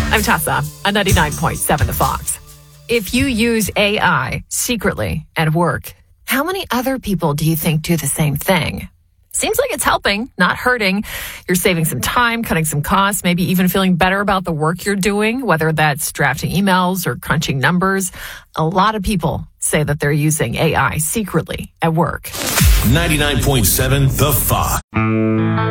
I'm Tessa on 99.7 The Fox. If you use AI secretly at work, how many other people do you think do the same thing? Seems like it's helping, not hurting. You're saving some time, cutting some costs, maybe even feeling better about the work you're doing, whether that's drafting emails or crunching numbers. A lot of people say that they're using AI secretly at work. 99.7 The Fox.